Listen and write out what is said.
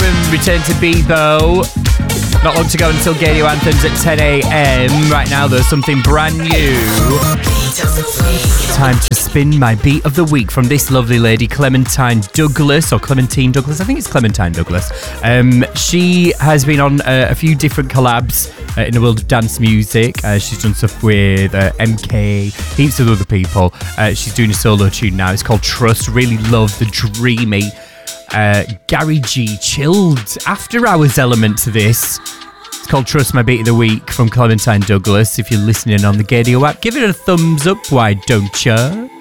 and return to Bebo. Not long to go until Gadio Anthems at 10 a.m. Right now, there's something brand new. Time to spin my beat of the week from this lovely lady, Clementine Douglas, or Clementine Douglas. I think it's Clementine Douglas. She has been on a few different collabs in the world of dance music. She's done stuff with MK, heaps of other people. She's doing a solo tune now. It's called Trust. Really love the dreamy Gary G chilled after hours element to this. It's called Trust, my beat of the week from Clementine Douglas. If you're listening on the Gadio app, give it a thumbs up, why don't you?